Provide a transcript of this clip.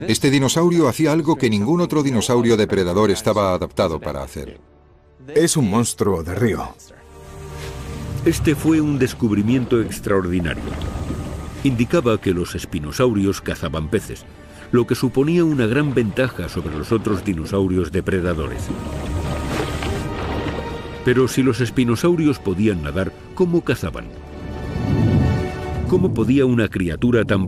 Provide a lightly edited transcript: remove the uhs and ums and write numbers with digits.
Este dinosaurio hacía algo que ningún otro dinosaurio depredador estaba adaptado para hacer. Es un monstruo de río. Este fue un descubrimiento extraordinario. Indicaba que los espinosaurios cazaban peces, lo que suponía una gran ventaja sobre los otros dinosaurios depredadores. Pero si los espinosaurios podían nadar, ¿cómo cazaban? ¿Cómo podía una criatura tan